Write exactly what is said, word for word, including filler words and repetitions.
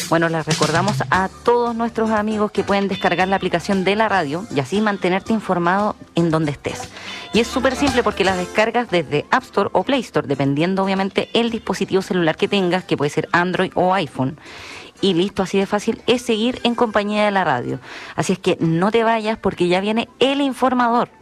Bueno, les recordamos a todos nuestros amigos que pueden descargar la aplicación de la radio y así mantenerte informado en donde estés. Y es súper simple porque las descargas desde App Store o Play Store, dependiendo obviamente el dispositivo celular que tengas, que puede ser Android o iPhone. Y listo, así de fácil es seguir en compañía de la radio. Así es que no te vayas porque ya viene El Informador.